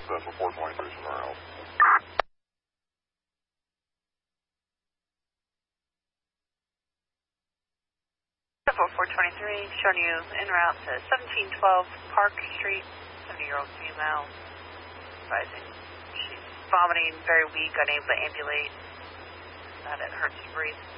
Vessel 423 somewhere else. Vessel 423, showing you en route to 1712 Park Street, 70-year-old female, rising. She's vomiting, very weak, unable to ambulate. That it hurts to breathe.